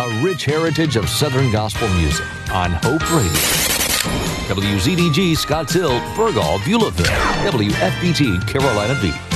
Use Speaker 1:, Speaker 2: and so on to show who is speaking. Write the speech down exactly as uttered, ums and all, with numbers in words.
Speaker 1: a rich heritage of Southern gospel music on Hope Radio. W Z D G Scotts Hill, Burgaw, Beulahville, W F B T Carolina Beach.